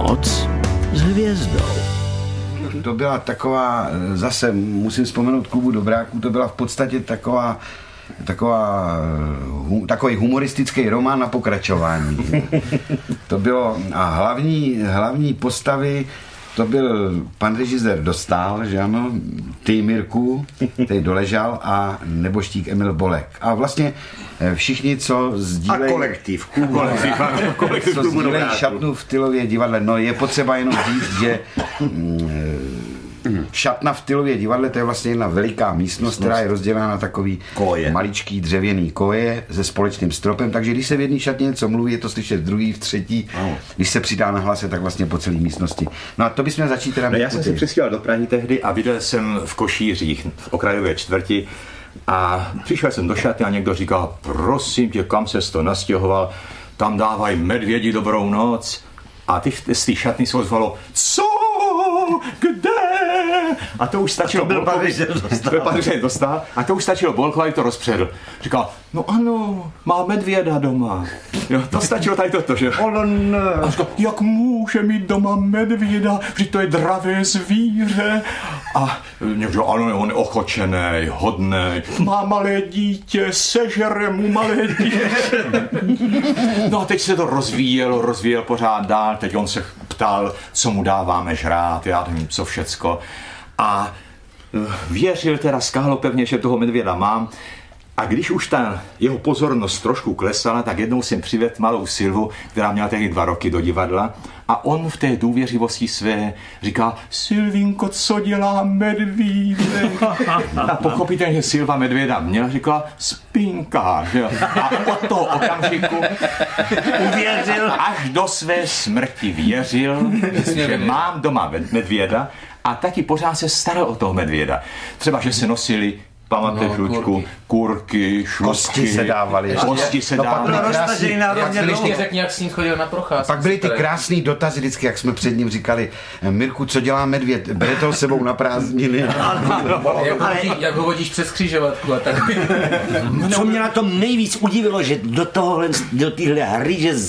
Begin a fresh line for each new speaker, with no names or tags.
Noc s hvězdou.
To byla taková, zase musím vzpomenout Klubu dobráků, to byla v podstatě takový humoristický román na pokračování. To bylo, a hlavní postavy, to byl pan režisér Dostál, že ano, ty Mirku, který doležal, a neboštík Emil Bolek. A vlastně všichni, co sdílejí...
A kolektiv.
Co sdílejí šatnu v Tylově divadle. No je potřeba jenom říct, že šatna v Tylově divadle, to je vlastně jedna veliká místnost, která je rozdělená na takový maličký dřevěný koje se společným stropem, takže když se v jedné šatně něco mluví, je to slyšet v druhý, v třetí, když se přidá na hlase, tak vlastně po celé místnosti. No a to bychom začít teda...
No, já jsem se přestěhoval do Prahy tehdy a viděl jsem v Košířích, v okrajové čtvrti, a přišel jsem do šatny a někdo říkal, prosím tě, kam ses to nastěhoval, tam dávají medvědi dobrou noc. A z té šatny se ozvalo, co? Kde? A to už stačilo Bolkovi, dostal. A to už stačilo Bolkovi, to rozpředl. Říkal, no ano, má medvěda doma. Jo, to stačilo tady toto, že? A říkal, jak může mít doma medvěda? Vždyť to je dravé zvíře. A někdo, ano, on je ochočený, hodnej. Má malé dítě, sežere mu malé dítě. No a teď se to rozvíjelo pořád dál. Teď on se ptal, co mu dáváme žrát, já nevím, co všecko. A věřil teda skálopevně, že toho medvěda mám. A když už ta jeho pozornost trošku klesala, tak jednou jsem přivedl malou Silvu, která měla tehdy 2 roky do divadla, a on v té důvěřivosti své říká, Silvinko, co dělá medvídek? A pochopitelně, že Silva medvěda měla, říkala, spinká. A od toho okamžiku uvěřil, až do své smrti věřil, že mám doma medvěda, a taky pořád se staral o toho medvěda. Třeba, že se nosili, pamatuješ, Lučku, kurky, šlupky, kosti se dávaly.
Jak s ním chodil na procházku.
Pak byly ty krásný dotazy vždycky, jak jsme před ním říkali, Mirku, co dělá medvěd? Bere to sebou na prázdniny.
Jak ho vodíš přes křižovatku a tak.
Co mě na tom nejvíc udivilo, že do téhle hry, že